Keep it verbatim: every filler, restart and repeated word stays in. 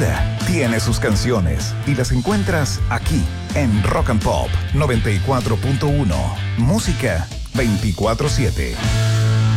vida tiene sus canciones y las encuentras aquí en Rock and Pop noventa y cuatro punto uno. Música veinticuatro siete.